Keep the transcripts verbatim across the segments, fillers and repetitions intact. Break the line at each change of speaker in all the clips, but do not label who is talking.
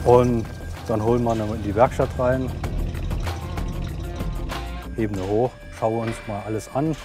Und dann holen wir ihn in die Werkstatt rein, heben ihn hoch, schauen uns mal alles an.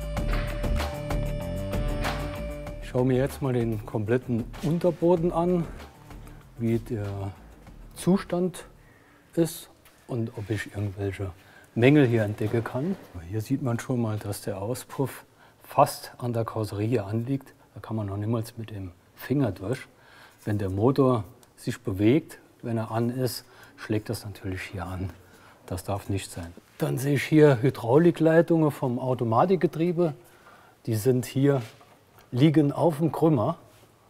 Ich schaue mir jetzt mal den kompletten Unterboden an, wie der Zustand ist und ob ich irgendwelche Mängel hier entdecken kann. Hier sieht man schon mal, dass der Auspuff fast an der Karosserie anliegt. Da kann man noch niemals mit dem Finger durch. Wenn der Motor sich bewegt, wenn er an ist, schlägt das natürlich hier an. Das darf nicht sein. Dann sehe ich hier Hydraulikleitungen vom Automatikgetriebe. Die sind hier, liegen auf dem Krümmer.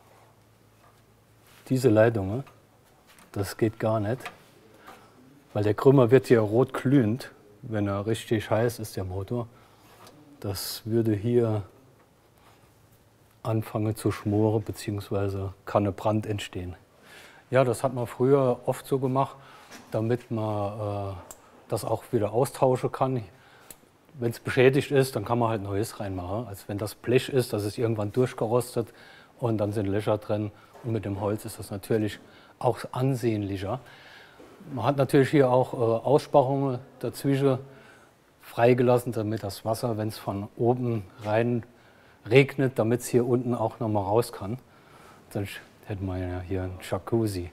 Diese Leitungen, das geht gar nicht. Weil der Krümmer wird hier rot glühend, wenn er richtig heiß ist, der Motor. Das würde hier anfangen zu schmoren, beziehungsweise kann ein Brand entstehen. Ja, das hat man früher oft so gemacht, damit man äh, das auch wieder austauschen kann. Wenn es beschädigt ist, dann kann man halt Neues reinmachen. Als wenn das Blech ist, das ist irgendwann durchgerostet und dann sind Löcher drin. Und mit dem Holz ist das natürlich auch ansehnlicher. Man hat natürlich hier auch äh, Aussparungen dazwischen freigelassen, damit das Wasser, wenn es von oben rein regnet, damit es hier unten auch noch mal raus kann. Sonst hätten wir ja hier einen Jacuzzi.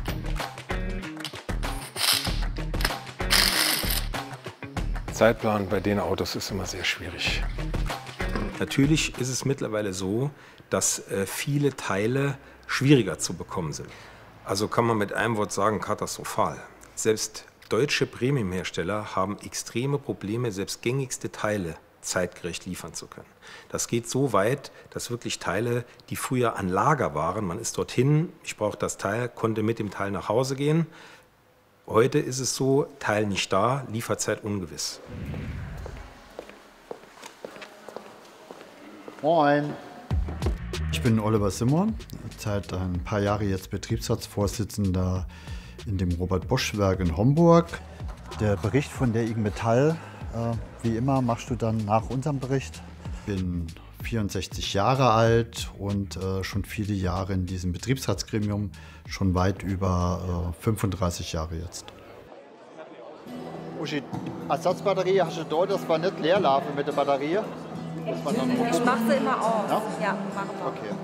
Zeitplan bei den Autos ist immer sehr schwierig.
Natürlich ist es mittlerweile so, dass äh, viele Teile schwieriger zu bekommen sind. Also kann man mit einem Wort sagen, katastrophal. Selbst deutsche Premiumhersteller haben extreme Probleme, selbst gängigste Teile zeitgerecht liefern zu können. Das geht so weit, dass wirklich Teile, die früher an Lager waren, man ist dorthin, ich brauche das Teil, konnte mit dem Teil nach Hause gehen. Heute ist es so, Teil nicht da, Lieferzeit ungewiss.
Moin. Ich bin Oliver Simon, seit ein paar Jahren jetzt Betriebsratsvorsitzender in dem Robert-Bosch-Werk in Homburg. Der Bericht von der I G Metall, äh, wie immer, machst du dann nach unserem Bericht. Ich bin vierundsechzig Jahre alt und äh, schon viele Jahre in diesem Betriebsratsgremium, schon weit über äh, fünfunddreißig Jahre jetzt. Uschi, Ersatzbatterie hast du da, das war nicht leer laufen mit der Batterie?
Ich mache sie immer auf.
Ja,
ja machen wir.
Okay.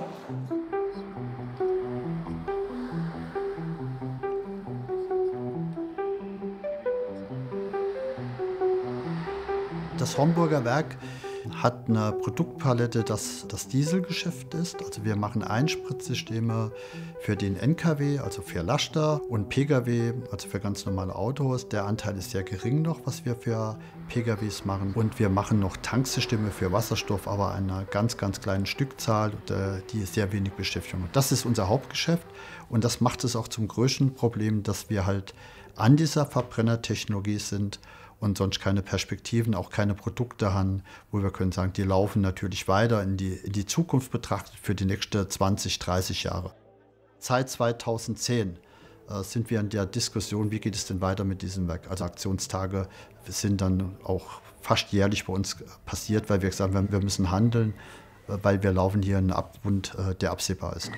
Das Homburger Werk hat eine Produktpalette, das das Dieselgeschäft ist. Also wir machen Einspritzsysteme für den N K W, also für Laster, und P K W, also für ganz normale Autos. Der Anteil ist sehr gering noch, was wir für P K Ws machen. Und wir machen noch Tanksysteme für Wasserstoff, aber einer ganz, ganz kleinen Stückzahl, die sehr wenig Beschäftigung hat. Das ist unser Hauptgeschäft und das macht es auch zum größten Problem, dass wir halt an dieser Verbrennertechnologie sind und sonst keine Perspektiven, auch keine Produkte haben, wo wir können sagen, die laufen natürlich weiter in die, in die Zukunft betrachtet für die nächsten zwanzig, dreißig Jahre. Seit zweitausendzehn äh, sind wir in der Diskussion, wie geht es denn weiter mit diesem Werk. Also Aktionstage sind dann auch fast jährlich bei uns passiert, weil wir gesagt haben, wir müssen handeln, weil wir laufen hier in einen Abgrund, äh, der absehbar ist.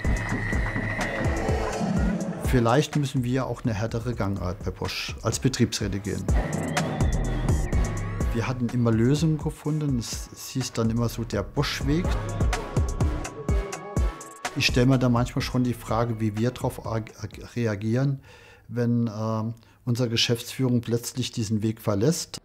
Vielleicht müssen wir auch eine härtere Gangart bei Bosch als Betriebsräte gehen. Wir hatten immer Lösungen gefunden, es hieß dann immer so der Bosch-Weg. Ich stelle mir da manchmal schon die Frage, wie wir darauf reagieren, wenn äh, unsere Geschäftsführung plötzlich diesen Weg verlässt.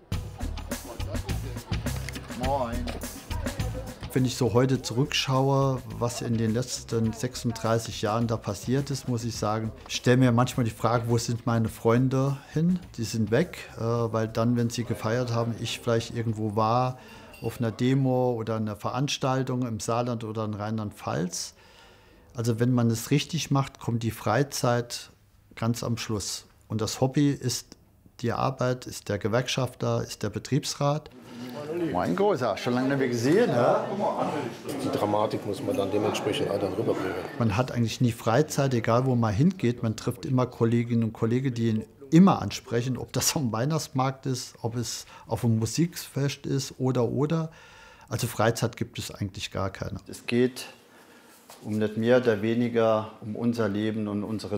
Moin. Wenn ich so heute zurückschaue, was in den letzten sechsunddreißig Jahren da passiert ist, muss ich sagen, ich stelle mir manchmal die Frage, wo sind meine Freunde hin? Die sind weg, äh, weil dann, wenn sie gefeiert haben, ich vielleicht irgendwo war, auf einer Demo oder einer Veranstaltung im Saarland oder in Rheinland-Pfalz. Also wenn man es richtig macht, kommt die Freizeit ganz am Schluss. Und das Hobby ist die Arbeit, ist der Gewerkschafter, ist der Betriebsrat. Mein Großer, schon lange nicht mehr gesehen. Ja?
Die Dramatik muss man dann dementsprechend auch dann rüberbringen.
Man hat eigentlich nie Freizeit, egal wo man hingeht. Man trifft immer Kolleginnen und Kollegen, die ihn immer ansprechen, ob das am Weihnachtsmarkt ist, ob es auf einem Musikfest ist oder oder. Also Freizeit gibt es eigentlich gar keine. Es geht um nicht mehr oder weniger um unser Leben und unsere